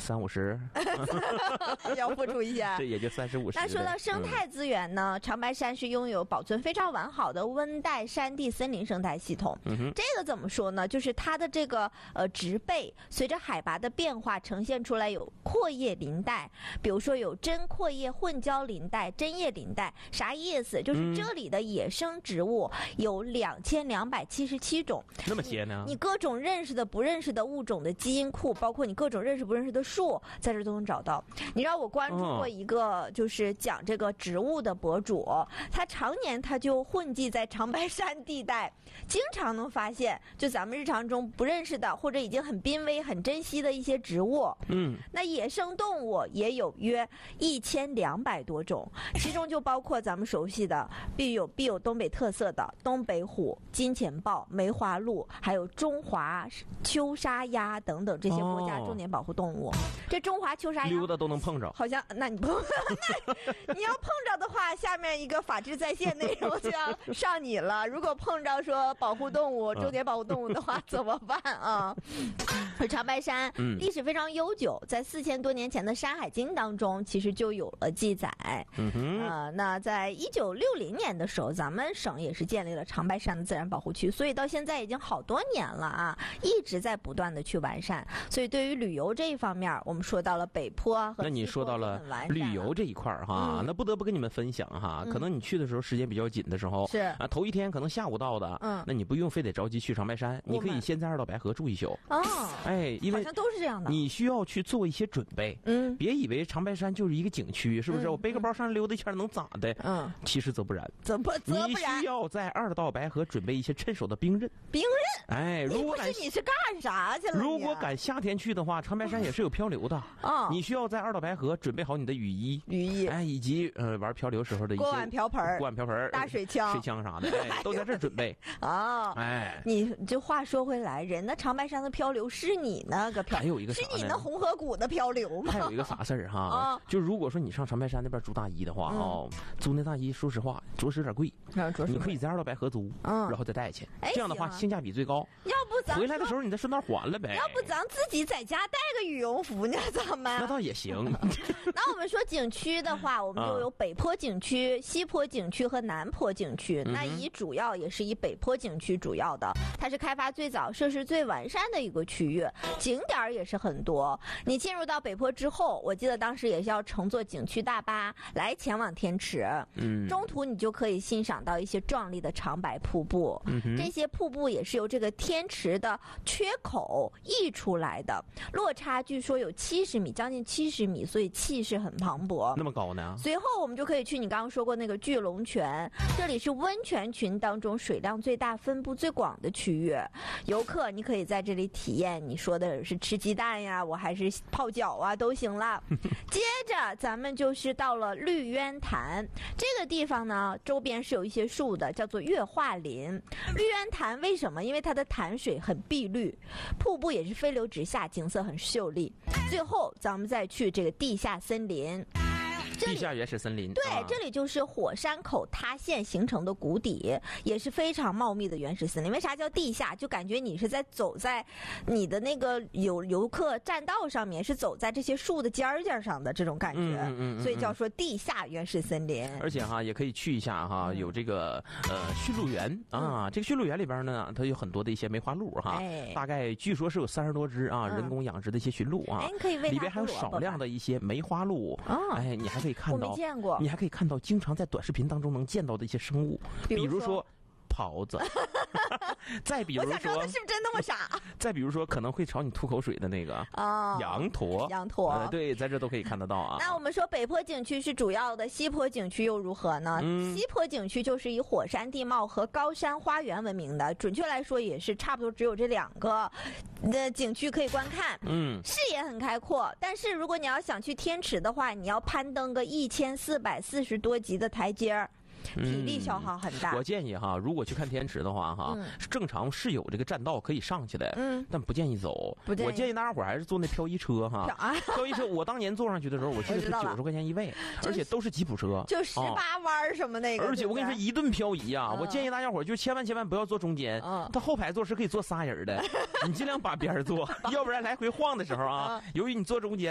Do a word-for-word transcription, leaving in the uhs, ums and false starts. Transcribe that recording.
三五十， 要付出一下， 这也就三十五十。 那说到生态资源呢，嗯、长白山是拥有保存非常完好的温带山地森林生态系统。 嗯哼， 这个怎么说呢？就是它的这个呃植被随着海拔的变化呈现出来有阔叶林带，比如说有针阔叶混交林带、针叶林带，啥意思？就是这里的野生植物有两千两百七十七种， 那么些呢？ 你各种认识的、不认识的物种的基因库，包括你各种认识不认识的树，在这都能找到。你知道我关注过一个就是讲这个植物的博主，他常年他就混迹在长白山地带，经常能发现就咱们日常中不认识的或者已经很濒危、很珍惜的一些植物。 嗯， 那野生动物也有约一千两百多种，其中就包括咱们熟悉的必有必有东北特色的东北虎、金钱豹、梅花鹿，还有中华秋沙鸭等等这些国家重点保护动物。哦、这中华秋沙鸭溜达都能碰着， 好像那你碰那你要碰着的话，下面一个法制在线内容就要上你了。如果碰着说保护动物、重点保护动物的话，嗯、怎么办啊？长白山历史非常悠久，在四千多年前的《山海经》当中，其实就有了记载。 嗯哼， 呃，那在一九六零年的时候，咱们省也是建立了长白山的自然保护区，所以到现在已经好多年了啊，一直在不断的去完善。所以对于旅游这一方面，我们说到了北坡和西坡， 那你说到了旅游这一块哈、嗯，那不得不跟你们分享哈。可能你去的时候时间比较紧的时候，是啊，头一天可能下午到的，嗯，那你不用非得着急去长白山，你可以先在二道白河住一宿。哦，哎，因为好像都是这样的， 你需要去做一些准备。嗯，别以为长白山就是一个景区，是不是？嗯、我背个包上溜达一圈能咋的？嗯，其实则不然。 怎不则不然？你需要在二道白河准备一些趁手的冰刃。 冰刃？ 哎，如果敢你, 你是干啥去了？ 如果赶夏天去的话，长白山也是有漂流的。啊、嗯，你需要在二道白河准备好你的雨衣、 雨衣， 哎，以及呃玩漂流时候的一些锅碗瓢盆、 锅碗瓢盆、 大水枪、 水枪啥的，哎，都在这儿准备。 啊，哎，你这话说回来，人的长白山的漂流是你那个漂流， 还有一个是你那红河谷的漂流吗？ 还有一个啥事儿哈？啊，就如果说你上长白山那边租大衣的话啊、嗯哦，租那大衣说实话着实有点贵，你可以在二道白河租，嗯，然后再带去，这样的话性价比最高。 要不咱回来的时候你再顺道还了呗？ 要不咱自己在家带个羽绒服呢？咱们那倒也行。 那我们说景区的话，我们就有北坡景区、西坡景区和南坡景区。嗯、那以主要也是以北坡景区主要的，它是开发最早、设施最完善的一个区域，景点也是很多。你进入到北坡之后，我记得当时也是要乘坐景区大巴来前往天池。嗯，中途你就可以欣赏到一些壮丽的长白瀑布。嗯，这些瀑布也是由这个天池的缺口溢出来的，落差据说有七十米，将近七十米，所以气势很磅礴。 那么高呢？ 随后我们就可以去你刚刚说过那个巨龙泉，这里是温泉群当中水量最大、分布最广的区域。游客你可以在这里体验，你说的是吃鸡蛋呀，我还是泡脚啊，都行了。接着咱们就是到了绿渊潭这个地方呢，周边是有一些树的，叫做月化林。绿渊潭为什么？因为它的潭水很碧绿，瀑布也是飞流直下，景色很秀丽。最后咱们再去这个地下森林。 地下原始森林， 对、啊，这里就是火山口塌陷形成的谷底，也是非常茂密的原始森林。为啥叫地下？就感觉你是在走在你的那个游游客栈道上面，是走在这些树的尖儿尖上的这种感觉，嗯嗯嗯嗯，所以叫说地下原始森林。 而且哈，也可以去一下哈，嗯、有这个呃驯鹿园啊，嗯、这个驯鹿园里边呢，它有很多的一些梅花鹿哈，哎、大概据说是有三十多只啊，嗯、人工养殖的一些驯鹿啊， 哎，可以喂它， 里边还有少量的一些梅花鹿，哦、哎，你还可以看到， 我没见过， 你还可以看到经常在短视频当中能见到的一些生物，比如说。比如说狍子，再比如说， 我想知道他是不是真那么傻？ 再比如说，可能会朝你吐口水的那个啊， 羊驼， 羊驼、 呃，对，在这都可以看得到啊。 那我们说北坡景区是主要的，西坡景区又如何呢？嗯、西坡景区就是以火山地貌和高山花园闻名的，准确来说也是差不多只有这两个的景区可以观看。嗯，视野很开阔，但是如果你要想去天池的话，你要攀登个一千四百四十多级的台阶儿。体力消耗很大、 嗯。我建议哈，如果去看天池的话哈，嗯、正常是有这个栈道可以上去的，嗯，但不建议走。 不建议。 我建议大家伙还是坐那漂移车哈。 啊、 漂移车，我当年坐上去的时候，我记得是九十块钱一位，而且都是吉普车， 就十八弯什么那个。 而且我跟你说，一顿漂移啊！嗯、我建议大家伙就千万千万不要坐中间，嗯，他后排座是可以坐仨人的，你尽量把边坐，要不然来回晃的时候啊，由于你坐中间。